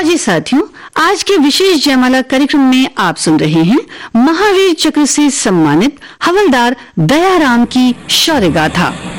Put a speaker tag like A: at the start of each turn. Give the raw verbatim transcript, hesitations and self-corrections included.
A: फौजी साथियों, आज के विशेष जयमाला कार्यक्रम में आप सुन रहे हैं महावीर चक्र से सम्मानित हवलदार दयाराम की शौर्य गाथा।